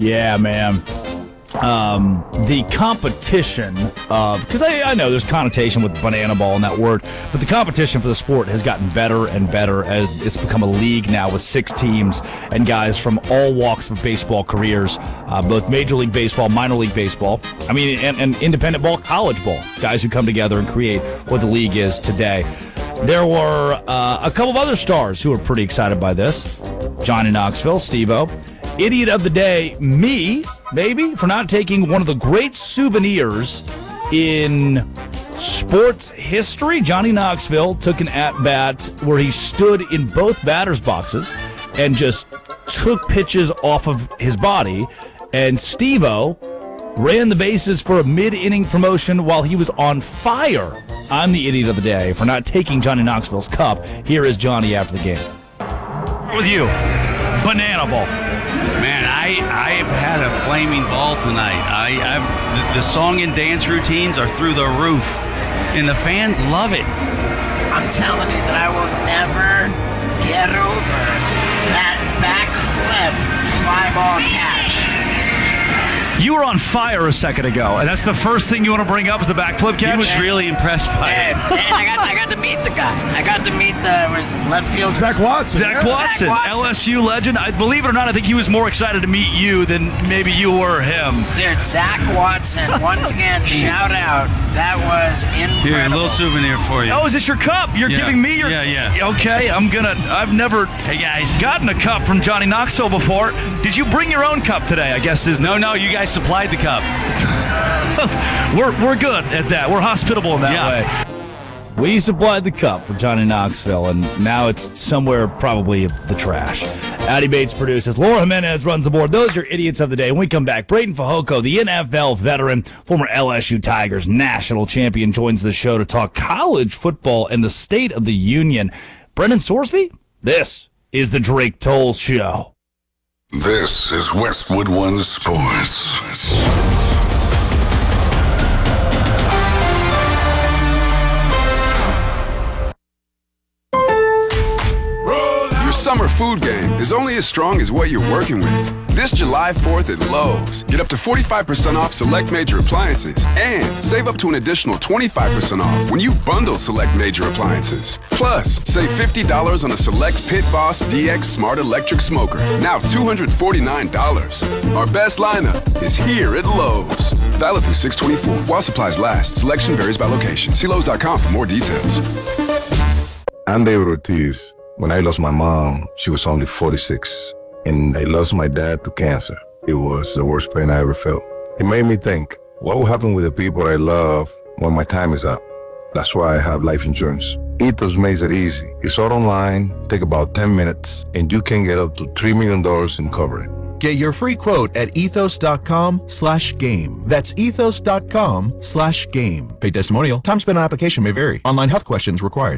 Yeah, man. The competition of, because I know there's connotation with banana ball and that word, but the competition for the sport has gotten better and better as it's become a league now with 6 teams and guys from all walks of baseball careers, both Major League Baseball, minor league baseball, and independent ball, college ball, guys who come together and create what the league is today. There were a couple of other stars who were pretty excited by this. Johnny Knoxville, Steve-O. Idiot of the day, me, maybe, for not taking one of the great souvenirs in sports history. Johnny Knoxville took an at-bat where he stood in both batters' boxes and just took pitches off of his body. And Steve-O ran the bases for a mid-inning promotion while he was on fire. I'm the idiot of the day for not taking Johnny Knoxville's cup. Here is Johnny after the game. With you, banana ball. Man, I've had a flaming ball tonight. The song and dance routines are through the roof, and the fans love it. I'm telling you that I will never get over that backflip fly ball catch. You were on fire a second ago, and that's the first thing you want to bring up is the backflip catch? He was really impressed by it. And I got to meet the guy. I got to meet the left field. Zach Watson. Zach Watson, LSU legend. Believe it or not, I think he was more excited to meet you than maybe you were him. Dude, Zach Watson, once again, shout out. That was incredible. Here, a little souvenir for you. Oh, is this your cup? You're giving me your... Yeah. Okay, I've never gotten a cup from Johnny Knoxville before. Did you bring your own cup today, I guess is... No, you guys supplied the cup. We're good at that. We're hospitable in that way. We supplied the cup for Johnny Knoxville, and now it's somewhere probably in the trash. Addie Bates produces. Laura Jimenez runs the board. Those are your idiots of the day. When we come back, Braden Fajoko, the NFL veteran, former LSU Tigers national champion, joins the show to talk college football and the state of the union. Brendan Sorsby, this is the Drake Toll Show. This is Westwood One Sports. Summer food game is only as strong as what you're working with. This July 4th at Lowe's, get up to 45% off select major appliances and save up to an additional 25% off when you bundle select major appliances. Plus, save $50 on a select Pit Boss DX Smart Electric Smoker, now $249. Our best lineup is here at Lowe's. Valid through 6/24 while supplies last. Selection varies by location. See Lowe's.com for more details. I'm David Ortiz. When I lost my mom, she was only 46, and I lost my dad to cancer. It was the worst pain I ever felt. It made me think, what will happen with the people I love when my time is up? That's why I have life insurance. Ethos makes it easy. It's all online, take about 10 minutes, and you can get up to $3 million in coverage. Get your free quote at ethos.com/game. That's ethos.com/game. Paid testimonial. Time spent on application may vary. Online health questions required.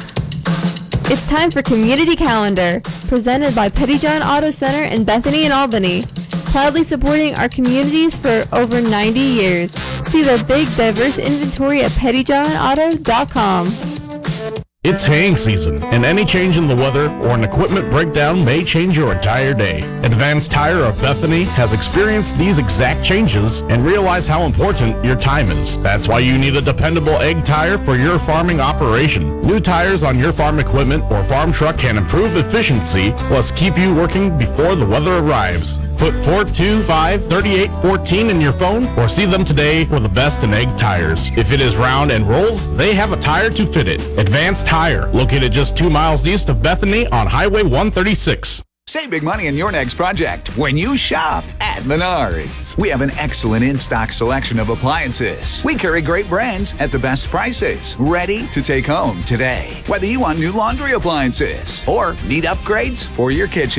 It's time for Community Calendar, presented by Pettyjohn Auto Center in Bethany and Albany, proudly supporting our communities for over 90 years. See the big, diverse inventory at pettyjohnauto.com. It's haying season, and any change in the weather or an equipment breakdown may change your entire day. Advanced Tire of Bethany has experienced these exact changes and realized how important your time is. That's why you need a dependable egg tire for your farming operation. New tires on your farm equipment or farm truck can improve efficiency, plus keep you working before the weather arrives. Put 425-3814 in your phone or see them today for the best in egg tires. If it is round and rolls, they have a tire to fit it. Advanced Tire, located just 2 miles east of Bethany on Highway 136. Save big money on your next project when you shop at Menards. We have an excellent in-stock selection of appliances. We carry great brands at the best prices, ready to take home today. Whether you want new laundry appliances or need upgrades for your kitchen.